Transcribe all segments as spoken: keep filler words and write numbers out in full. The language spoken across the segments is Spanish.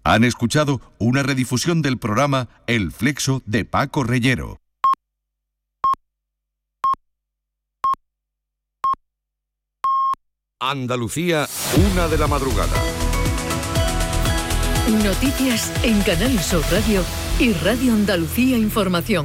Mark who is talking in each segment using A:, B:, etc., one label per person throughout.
A: Han escuchado una redifusión del programa El Flexo de Paco Reyero.
B: Andalucía, una de la madrugada.
C: Noticias en Canal Sur Radio y Radio Andalucía Información.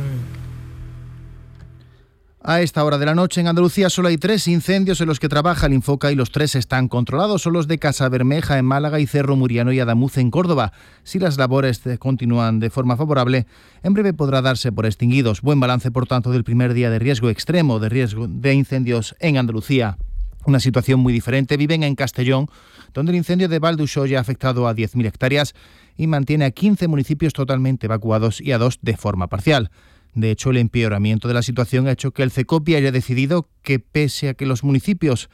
D: A esta hora de la noche en Andalucía solo hay tres incendios en los que trabaja el Infoca y los tres están controlados. Son los de Casabermeja en Málaga y Cerro Muriano y Adamuz en Córdoba. Si las labores continúan de forma favorable, en breve podrá darse por extinguidos. Buen balance, por tanto, del primer día de riesgo extremo de riesgo de incendios en Andalucía. Una situación muy diferente viven en Castellón, donde el incendio de Valdussoya ha afectado a diez mil hectáreas y mantiene a quince municipios totalmente evacuados y a dos de forma parcial. De hecho, el empeoramiento de la situación ha hecho que el CECOPI haya decidido que, pese a que los municipios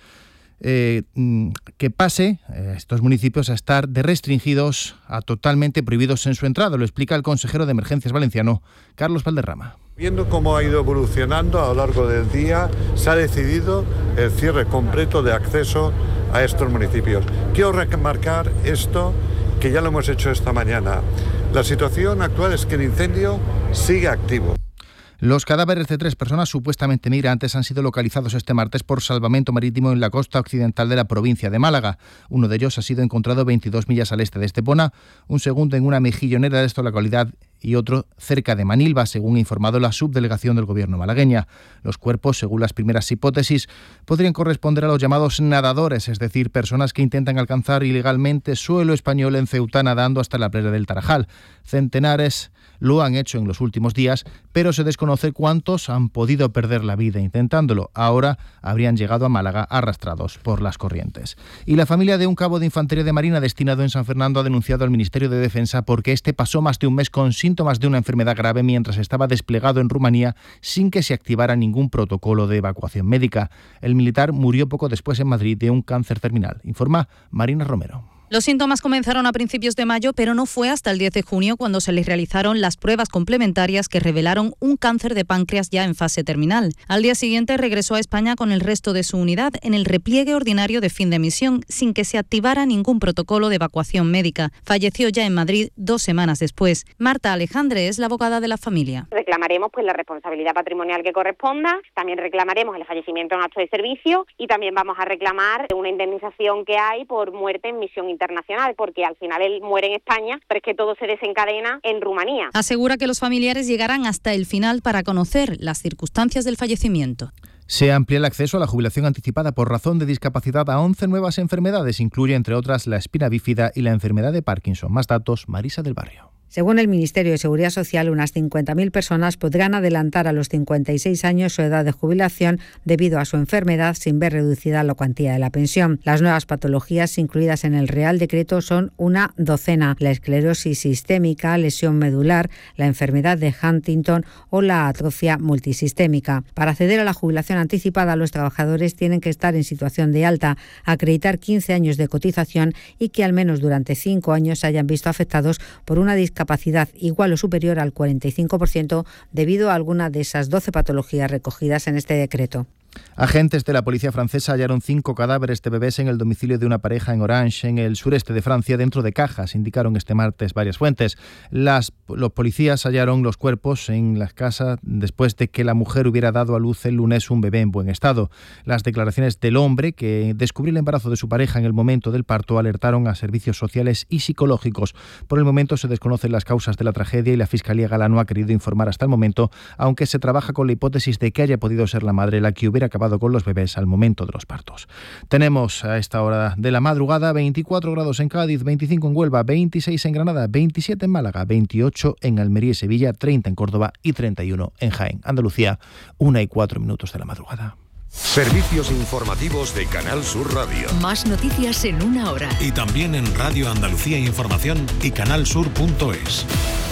D: eh, que pase eh, estos municipios a estar de restringidos a totalmente prohibidos en su entrada. Lo explica el consejero de Emergencias valenciano, Carlos Valderrama.
E: Viendo cómo ha ido evolucionando a lo largo del día, se ha decidido el cierre completo de acceso a estos municipios. Quiero remarcar esto, que ya lo hemos hecho esta mañana. La situación actual es que el incendio sigue activo.
D: Los cadáveres de tres personas supuestamente migrantes han sido localizados este martes por salvamento marítimo en la costa occidental de la provincia de Málaga. Uno de ellos ha sido encontrado veintidós millas al este de Estepona, un segundo en una mejillonera de esta localidad y otro cerca de Manilva, según ha informado la subdelegación del gobierno malagueña. Los cuerpos, según las primeras hipótesis, podrían corresponder a los llamados nadadores, es decir, personas que intentan alcanzar ilegalmente suelo español en Ceuta nadando hasta la playa del Tarajal. Centenares lo han hecho en los últimos días, pero se desconoce cuántos han podido perder la vida intentándolo. Ahora habrían llegado a Málaga arrastrados por las corrientes. Y la familia de un cabo de Infantería de Marina destinado en San Fernando ha denunciado al Ministerio de Defensa porque este pasó más de un mes con síntomas de una enfermedad grave mientras estaba desplegado en Rumanía sin que se activara ningún protocolo de evacuación médica. El militar murió poco después en Madrid de un cáncer terminal, informa Marina Romero.
F: Los síntomas comenzaron a principios de mayo, pero no fue hasta el diez de junio cuando se les realizaron las pruebas complementarias que revelaron un cáncer de páncreas ya en fase terminal. Al día siguiente regresó a España con el resto de su unidad en el repliegue ordinario de fin de misión, sin que se activara ningún protocolo de evacuación médica. Falleció ya en Madrid dos semanas después. Marta Alejandre es la abogada de la familia.
G: Reclamaremos pues la responsabilidad patrimonial que corresponda, también reclamaremos el fallecimiento en acto de servicio y también vamos a reclamar una indemnización que hay por muerte en misión internacional. internacional, porque al final él muere en España, pero es que todo se desencadena en Rumanía.
F: Asegura que los familiares llegarán hasta el final para conocer las circunstancias del fallecimiento.
D: Se amplía el acceso a la jubilación anticipada por razón de discapacidad a once nuevas enfermedades, incluye entre otras la espina bífida y la enfermedad de Parkinson. Más datos, Marisa del Barrio.
H: Según el Ministerio de Seguridad Social, unas cincuenta mil personas podrán adelantar a los cincuenta y seis años su edad de jubilación debido a su enfermedad sin ver reducida la cuantía de la pensión. Las nuevas patologías incluidas en el Real Decreto son una docena: la esclerosis sistémica, lesión medular, la enfermedad de Huntington o la atrofia multisistémica. Para acceder a la jubilación anticipada, los trabajadores tienen que estar en situación de alta, acreditar quince años de cotización y que al menos durante cinco años se hayan visto afectados por una discapacidad capacidad igual o superior al cuarenta y cinco por ciento debido a alguna de esas doce patologías recogidas en este decreto.
D: Agentes de la policía francesa hallaron cinco cadáveres de bebés en el domicilio de una pareja en Orange, en el sureste de Francia, dentro de cajas, indicaron este martes varias fuentes. Las, los policías hallaron los cuerpos en las casas después de que la mujer hubiera dado a luz el lunes un bebé en buen estado. Las declaraciones del hombre, que descubrió el embarazo de su pareja en el momento del parto, alertaron a servicios sociales y psicológicos. Por el momento se desconocen las causas de la tragedia y la Fiscalía Gala no ha querido informar hasta el momento, aunque se trabaja con la hipótesis de que haya podido ser la madre la que hubiera acabado con los bebés al momento de los partos. Tenemos a esta hora de la madrugada veinticuatro grados en Cádiz, veinticinco en Huelva, veintiséis en Granada, veintisiete en Málaga, veintiocho en Almería y Sevilla, treinta en Córdoba y treinta y uno en Jaén. Andalucía, una y cuatro minutos de la madrugada.
B: Servicios informativos de Canal Sur Radio.
C: Más noticias en una hora.
I: Y también en Radio Andalucía Información y canalsur punto es.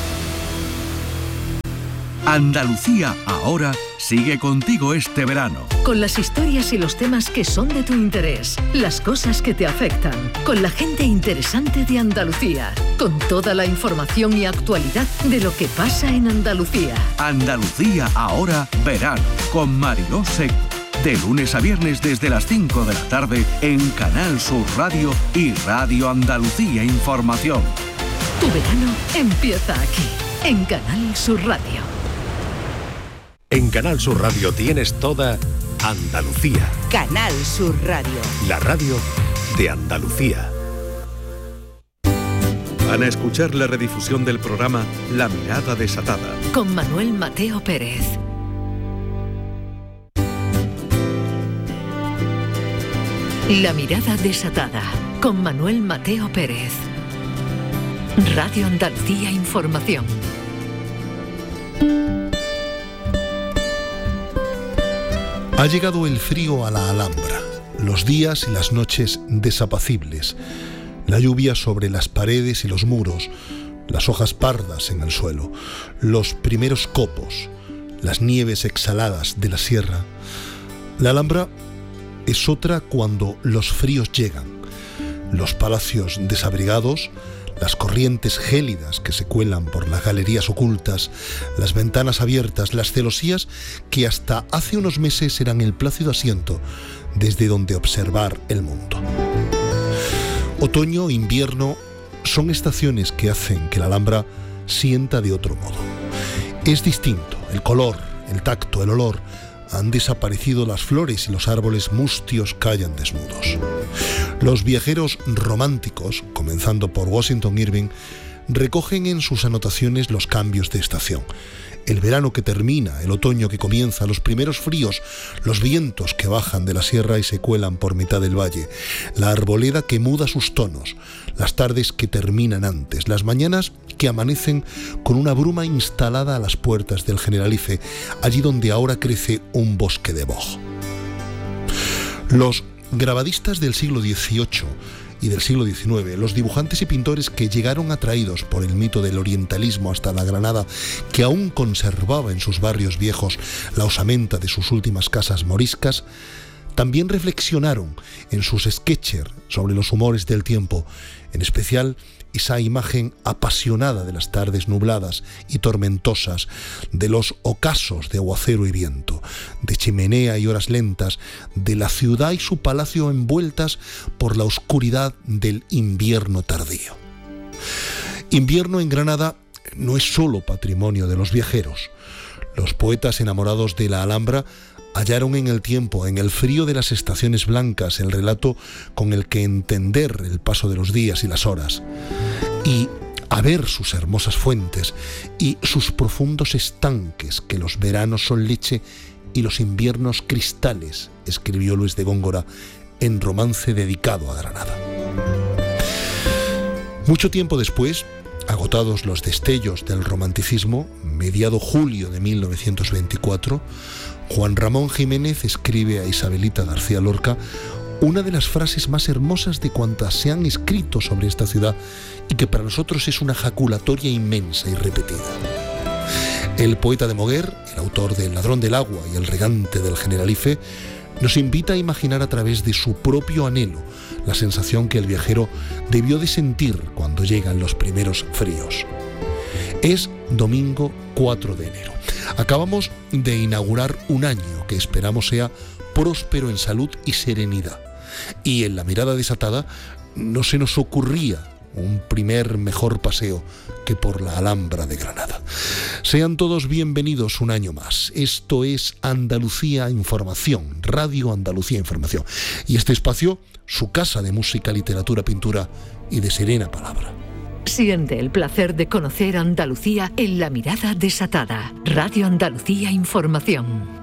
A: Andalucía ahora sigue contigo este verano.
C: Con las historias y los temas que son de tu interés, las cosas que te afectan, con la gente interesante de Andalucía, con toda la información y actualidad de lo que pasa en Andalucía.
A: Andalucía ahora verano, con Mariló Seco. De lunes a viernes desde las cinco de la tarde en Canal Sur Radio y Radio Andalucía Información.
C: Tu verano empieza aquí, en Canal Sur Radio.
I: En Canal Sur Radio tienes toda Andalucía.
J: Canal Sur Radio.
I: La radio de Andalucía.
A: Van a escuchar la redifusión del programa La Mirada Desatada.
C: Con Manuel Mateo Pérez. La Mirada Desatada. Con Manuel Mateo Pérez. Radio Andalucía Información.
K: Ha llegado el frío a la Alhambra, los días y las noches desapacibles, la lluvia sobre las paredes y los muros, las hojas pardas en el suelo, los primeros copos, las nieves exhaladas de la sierra. La Alhambra es otra cuando los fríos llegan, los palacios desabrigados, las corrientes gélidas que se cuelan por las galerías ocultas, las ventanas abiertas, las celosías que hasta hace unos meses eran el plácido asiento desde donde observar el mundo. Otoño, invierno, son estaciones que hacen que la Alhambra sienta de otro modo. Es distinto, el color, el tacto, el olor. Han desaparecido las flores y los árboles mustios callan desnudos. Los viajeros románticos, comenzando por Washington Irving, recogen en sus anotaciones los cambios de estación. El verano que termina, el otoño que comienza, los primeros fríos, los vientos que bajan de la sierra y se cuelan por mitad del valle, la arboleda que muda sus tonos, las tardes que terminan antes, las mañanas que amanecen con una bruma instalada a las puertas del Generalife, allí donde ahora crece un bosque de boj. Los grabadistas del siglo dieciocho y del siglo diecinueve, los dibujantes y pintores que llegaron atraídos por el mito del orientalismo hasta la Granada, que aún conservaba en sus barrios viejos la osamenta de sus últimas casas moriscas, también reflexionaron en sus sketches sobre los humores del tiempo, en especial esa imagen apasionada de las tardes nubladas y tormentosas, de los ocasos de aguacero y viento, de chimenea y horas lentas, de la ciudad y su palacio envueltas por la oscuridad del invierno tardío. Invierno en Granada no es solo patrimonio de los viajeros. Los poetas enamorados de la Alhambra hallaron en el tiempo, en el frío de las estaciones blancas, el relato con el que entender el paso de los días y las horas, y a ver sus hermosas fuentes y sus profundos estanques, que los veranos son leche y los inviernos cristales, escribió Luis de Góngora en romance dedicado a Granada. Mucho tiempo después, agotados los destellos del romanticismo, mediado julio de mil novecientos veinticuatro, Juan Ramón Jiménez escribe a Isabelita García Lorca una de las frases más hermosas de cuantas se han escrito sobre esta ciudad y que para nosotros es una jaculatoria inmensa y repetida. El poeta de Moguer, el autor de El ladrón del agua y El regante del Generalife, nos invita a imaginar a través de su propio anhelo la sensación que el viajero debió de sentir cuando llegan los primeros fríos. Es domingo cuatro de enero. Acabamos de inaugurar un año que esperamos sea próspero en salud y serenidad. Y en La Mirada Desatada no se nos ocurría un primer mejor paseo que por la Alhambra de Granada. Sean todos bienvenidos un año más. Esto es Andalucía Información, Radio Andalucía Información. Y este espacio, su casa de música, literatura, pintura y de serena palabra.
C: Siente el placer de conocer Andalucía en La Mirada Desatada. Radio Andalucía Información.